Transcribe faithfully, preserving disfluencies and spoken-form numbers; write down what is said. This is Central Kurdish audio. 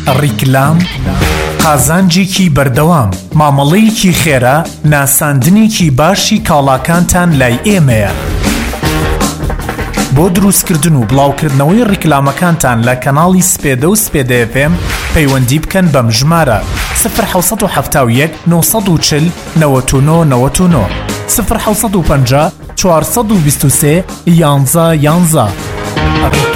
ڕیکلام قازانجێکی بەردەوام مامەڵەیەکی خێرا ناساندنێکی باشی کاڵاکانتان لای ئێمەیە. بۆ دروستکردن و بڵاوکردنەوەی ڕیکلامەکانتان لە کەناڵی سپێدە و سپێدە ئێف ئێم پەیوەندی بکەن بەم ژمارە صفر حوت هەفت یەک نۆ چل نەوەت و نۆ نەوەت و نۆ صفر حوت پەنجا چوارسەد و بیست و سێ یانزە یانزە.